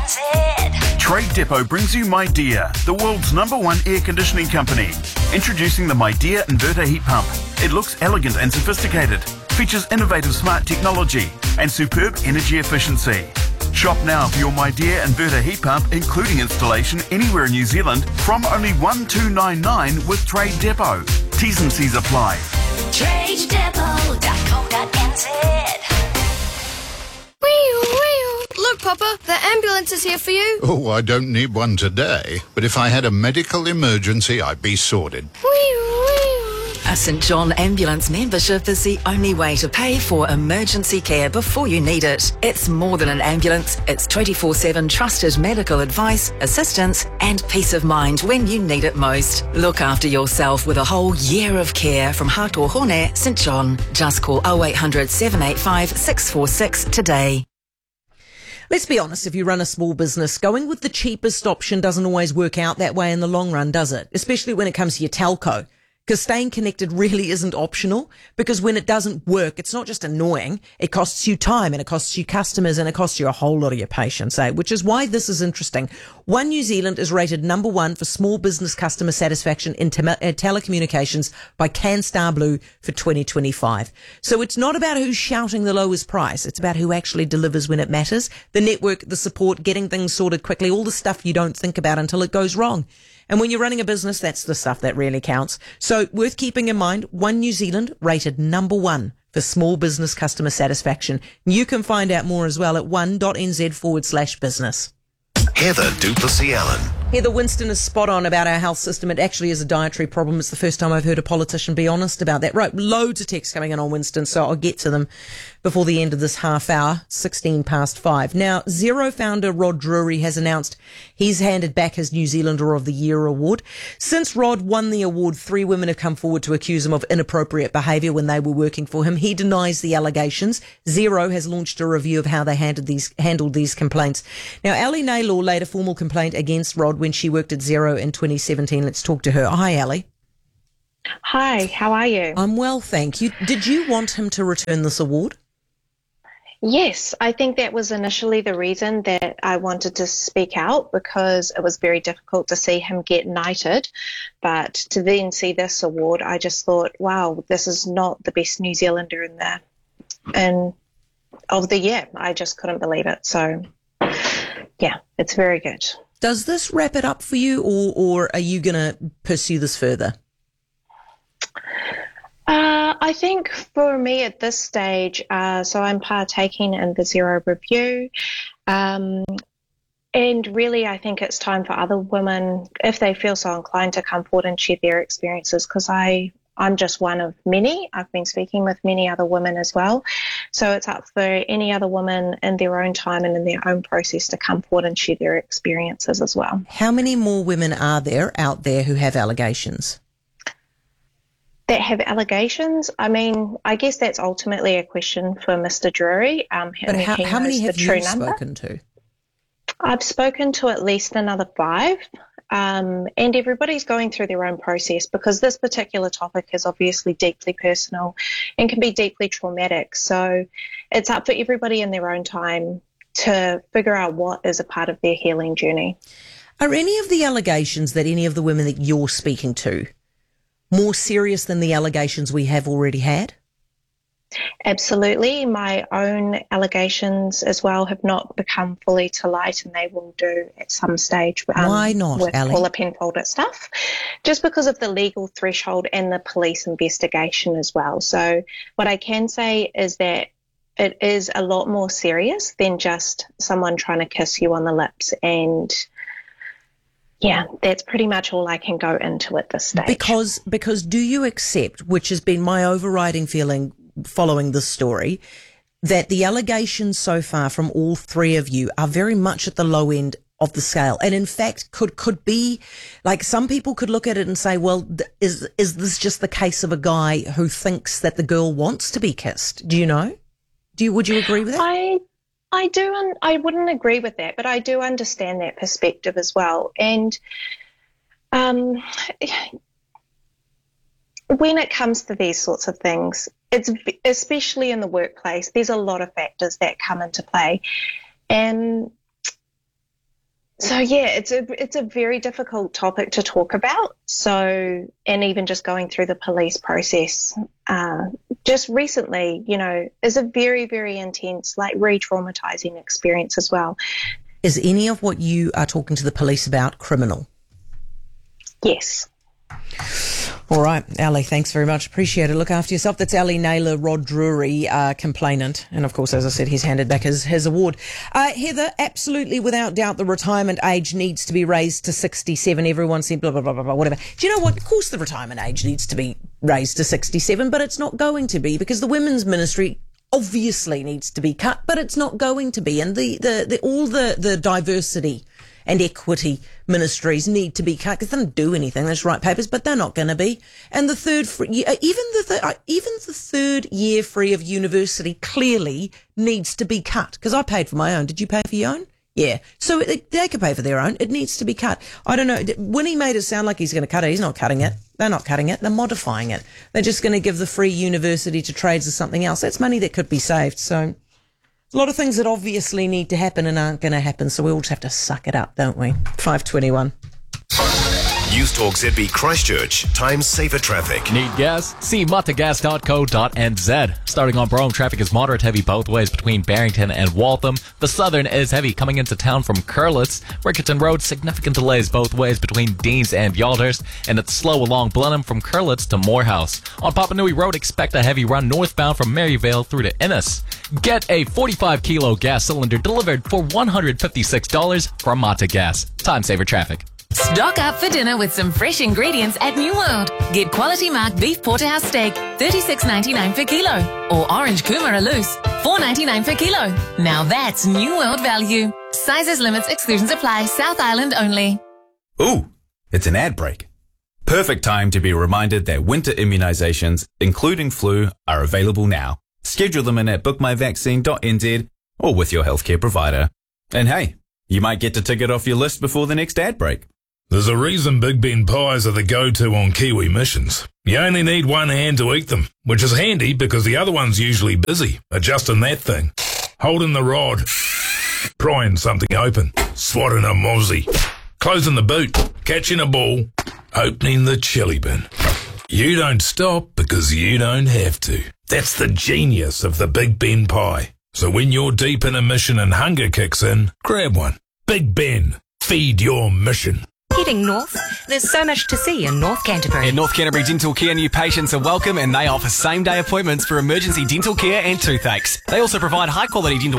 Trade Depot brings you MyDear, the world's #1 air conditioning company. Introducing the MyDear inverter heat pump. It looks elegant and sophisticated, features innovative smart technology and superb energy efficiency. Shop now for your MyDear inverter heat pump, including installation anywhere in New Zealand from only $1,299 with Trade Depot. T's and C's apply. TradeDepot.co.nz. Look, Papa, the ambulance is here for you. Oh, I don't need one today, but if I had a medical emergency, I'd be sorted. A St John Ambulance membership is the only way to pay for emergency care before you need it. It's more than an ambulance. It's 24/7 trusted medical advice, assistance and peace of mind when you need it most. Look after yourself with a whole year of care from Hātōhone, St John. Just call 0800 785 646 today. Let's be honest, if you run a small business, going with the cheapest option doesn't always work out that way in the long run, does it? Especially when it comes to your telco. Because staying connected really isn't optional, because when it doesn't work, it's not just annoying, it costs you time and it costs you customers and it costs you a whole lot of your patience, which is why this is interesting. One New Zealand is rated #1 for small business customer satisfaction in telecommunications by CanStar Blue for 2025. So it's not about who's shouting the lowest price, it's about who actually delivers when it matters. The network, the support, getting things sorted quickly, all the stuff you don't think about until it goes wrong. And when you're running a business, that's the stuff that really counts. So worth keeping in mind, One New Zealand rated #1 for small business customer satisfaction. You can find out more as well at one.nz/business. Heather Duplessis-Allen. Heather, Winston is spot on about our health system. It actually is a dietary problem. It's the first time I've heard a politician be honest about that. Right, loads of texts coming in on Winston, so I'll get to them before the end of this half hour, 5:16. Now, Xero founder Rod Drury has announced he's handed back his New Zealander of the Year award. Since Rod won the award, 3 women have come forward to accuse him of inappropriate behaviour when they were working for him. He denies the allegations. Xero has launched a review of how they handled these complaints. Now, Ali Naylor laid a formal complaint against Rod when she worked at Xero in 2017. Let's talk to her. Hi, Ali. Hi, how are you? I'm well, thank you. Did you want him to return this award? Yes, I think that was initially the reason that I wanted to speak out, because it was very difficult to see him get knighted. But to then see this award, I just thought, wow, this is not the best New Zealander of the year. I just couldn't believe it. So, yeah, it's very good. Does this wrap it up for you, or are you going to pursue this further? I think for me at this stage, so I'm partaking in the Xero review, and really I think it's time for other women, if they feel so inclined, to come forward and share their experiences, because I'm just one of many. I've been speaking with many other women as well. So it's up for any other woman in their own time and in their own process to come forward and share their experiences as well. How many more women are there out there who have allegations? That have allegations? I mean, I guess that's ultimately a question for Mr. Drury. But how many have you spoken to? I've spoken to at least another 5. And everybody's going through their own process, because this particular topic is obviously deeply personal and can be deeply traumatic. So it's up for everybody in their own time to figure out what is a part of their healing journey. Are any of the allegations that any of the women that you're speaking to more serious than the allegations we have already had? Absolutely. My own allegations as well have not become fully to light, and they will do at some stage. Why not, with Ali? Paula Penfold stuff, just because of the legal threshold and the police investigation as well. So what I can say is that it is a lot more serious than just someone trying to kiss you on the lips, and yeah, that's pretty much all I can go into at this stage. Because do you accept, which has been my overriding feeling following this story, that the allegations so far from all 3 of you are very much at the low end of the scale, and in fact could be, like, some people could look at it and say, well, is this just the case of a guy who thinks that the girl wants to be kissed? Do you know? Would you agree with that? I do, and I wouldn't agree with that, but I do understand that perspective as well. And when it comes to these sorts of things, it's especially in the workplace, there's a lot of factors that come into play. And So yeah, it's a very difficult topic to talk about. So, and even just going through the police process, just recently, is a very, very intense, like re-traumatizing experience as well. Is any of what you are talking to the police about criminal? Yes. All right, Ali, thanks very much. Appreciate it. Look after yourself. That's Ali Naylor Rod Drury, complainant. And of course, as I said, he's handed back his award. Heather, absolutely, without doubt, the retirement age needs to be raised to 67. Everyone said blah, blah, blah, blah, blah, whatever. Do you know what? Of course, the retirement age needs to be raised to 67, but it's not going to be because the women's ministry obviously needs to be cut, but it's not going to be. And all the diversity and equity ministries need to be cut because they don't do anything. They just write papers, but they're not going to be. And the third year free of university clearly needs to be cut because I paid for my own. Did you pay for your own? Yeah. So they could pay for their own. It needs to be cut. I don't know. Winnie made it sound like he's going to cut it. He's not cutting it. They're not cutting it. They're modifying it. They're just going to give the free university to trades or something else. That's money that could be saved. So a lot of things that obviously need to happen and aren't going to happen, so we all just have to suck it up, don't we? 5:21. News Talk ZB Christchurch. Time saver traffic. Need gas? See matagas.co.nz. Starting on Broome, traffic is moderate heavy both ways between Barrington and Waltham. The southern is heavy coming into town from Curlitz. Rickerton Road, significant delays both ways between Deans and Yaldhurst. And it's slow along Blenheim from Curlitz to Morehouse. On Papanui Road, expect a heavy run northbound from Maryvale through to Innis. Get a 45-kilo gas cylinder delivered for $156 from Mata Gas. Time saver traffic. Stock up for dinner with some fresh ingredients at New World. Get quality marked beef porterhouse steak, $36.99 per kilo. Or orange kumara loose, $4.99 per kilo. Now that's New World value. Sizes, limits, exclusions apply. South Island only. Ooh, it's an ad break. Perfect time to be reminded that winter immunisations, including flu, are available now. Schedule them in at bookmyvaccine.nz or with your healthcare provider. And hey, you might get to tick it off your list before the next ad break. There's a reason Big Ben pies are the go-to on Kiwi missions. You only need one hand to eat them, which is handy because the other one's usually busy adjusting that thing, holding the rod, prying something open, swatting a mozzie, closing the boot, catching a ball, opening the chili bin. You don't stop because you don't have to. That's the genius of the Big Ben pie. So when you're deep in a mission and hunger kicks in, grab one. Big Ben, feed your mission. Heading north, there's so much to see in North Canterbury. In North Canterbury Dental Care, new patients are welcome and they offer same-day appointments for emergency dental care and toothaches. They also provide high-quality dental